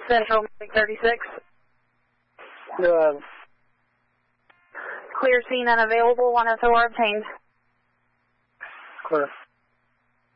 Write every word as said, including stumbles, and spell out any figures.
Central thirty-six. Go ahead. Clear scene unavailable, one S O R obtained. Clear.